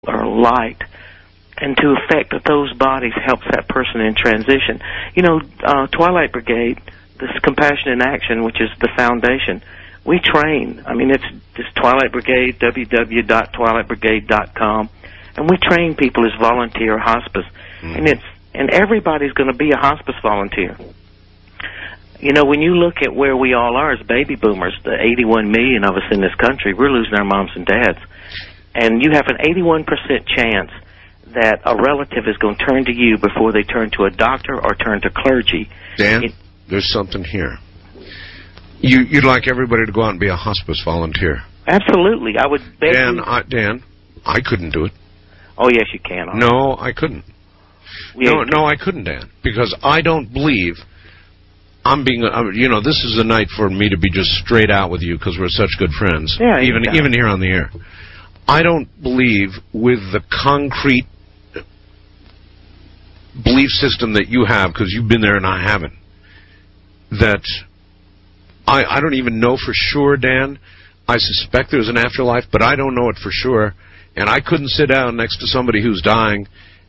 or light, and to affect those bodies helps that person in transition. You know, Twilight Brigade, this Compassion in Action, which is the foundation, we train. I mean, it's just Twilight Brigade, www.twilightbrigade.com, and we train people as volunteer hospice. And everybody's going to be a hospice volunteer. You know, when you look at where we all are as baby boomers, the 81 million of us in this country, we're losing our moms and dads. And you have an 81% chance that a relative is going to turn to you before they turn to a doctor or turn to clergy. Dan, there's something here. You'd like everybody to go out and be a hospice volunteer. Absolutely. I would beg Dan, I couldn't do it. Oh, yes, you can. No, I couldn't. No, I couldn't, Dan, because I don't believe I'm being, you know, this is the night for me to be just straight out with you because we're such good friends, even here on the air. I don't believe with the concrete belief system that you have, because you've been there and I haven't, that I don't even know for sure, Dan. I suspect there's an afterlife, but I don't know it for sure, and I couldn't sit down next to somebody who's dying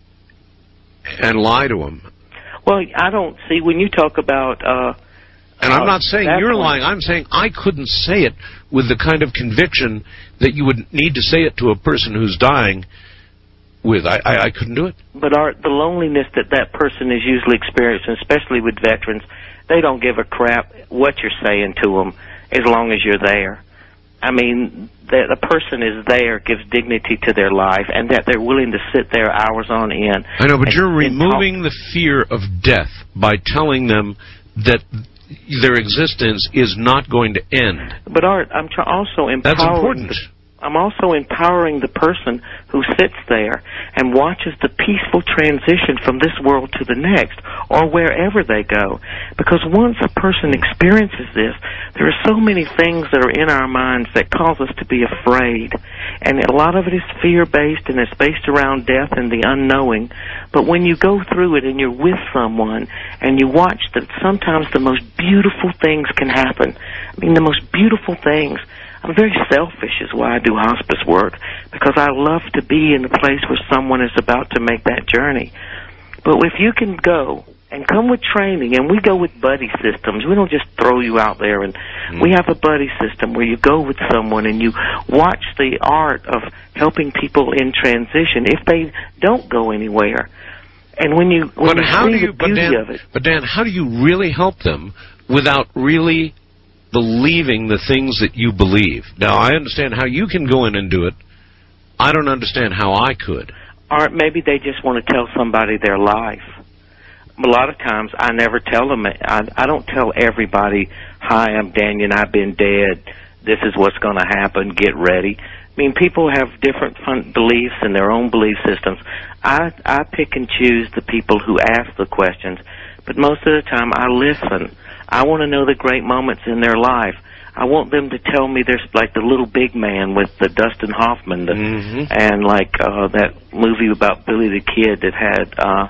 and lie to him. Well, I don't see, when you talk about... and I'm not saying you're lying. I'm saying I couldn't say it with the kind of conviction that you would need to say it to a person who's dying with. I couldn't do it. But the loneliness that person is usually experiencing, especially with veterans, they don't give a crap what you're saying to them as long as you're there. I mean, the person is there, gives dignity to their life, and that they're willing to sit there hours on end. I know, but you're removing the fear of death by telling them that their existence is not going to end. But Art, I'm also empowering. That's important. I'm also empowering the person who sits there and watches the peaceful transition from this world to the next, or wherever they go. Because once a person experiences this, there are so many things that are in our minds that cause us to be afraid. And a lot of it is fear-based, and it's based around death and the unknowing. But when you go through it and you're with someone and you watch that sometimes the most beautiful things can happen. I mean, the most beautiful things. I'm very selfish is why I do hospice work, because I love to be in a place where someone is about to make that journey. But if you can go and come with training, and we go with buddy systems, we don't just throw you out there, and we have a buddy system where you go with someone and you watch the art of helping people in transition if they don't go anywhere. And when you see the beauty of it. But Dan, how do you really help them without really believing the things that you believe? Now, I understand how you can go in and do it. I don't understand how I could. Or maybe they just want to tell somebody their life. A lot of times, I never tell them. I don't tell everybody, "Hi, I'm Daniel, I've been dead. This is what's going to happen. Get ready." I mean, people have different beliefs and their own belief systems. I pick and choose the people who ask the questions, but most of the time, I listen. I want to know the great moments in their life. I want them to tell me there's like the Little Big Man with the Dustin Hoffman, and like that movie about Billy the Kid that had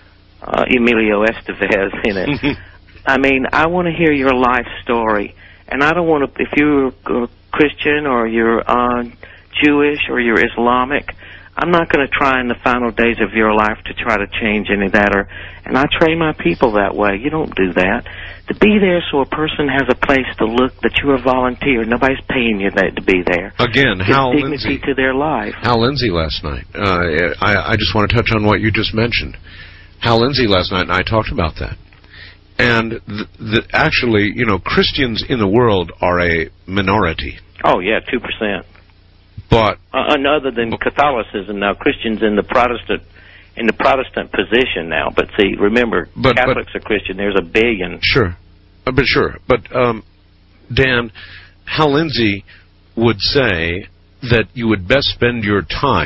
Emilio Estevez in it. I mean, I want to hear your life story, and I don't want to. If you're a Christian or you're Jewish or you're Islamic, I'm not going to try in the final days of your life to try to change any of that. And I train my people that way. You don't do that. To be there so a person has a place to look that you're a volunteer. Nobody's paying you to be there. Again, Hal Lindsey. Dignity to their life. Hal Lindsey last night. I just want to touch on what you just mentioned. Hal Lindsey last night, and I talked about that. And actually, you know, Christians in the world are a minority. Oh, yeah, 2%. But other than Catholicism, now Christians in the Protestant position now. But see, remember, Catholics are Christian. There's a billion. Sure. But Dan, Hal Lindsey would say that you would best spend your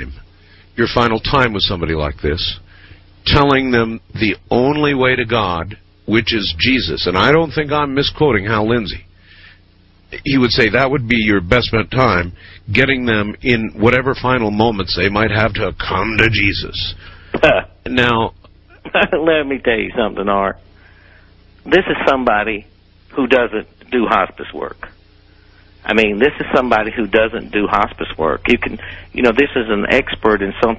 final time with somebody like this, telling them the only way to God, which is Jesus. And I don't think I'm misquoting Hal Lindsey. He would say that would be your best spent time, getting them in whatever final moments they might have to come to Jesus. Now, let me tell you something, Art. This is somebody who doesn't do hospice work. I mean, this is somebody who doesn't do hospice work. You can, this is an expert in something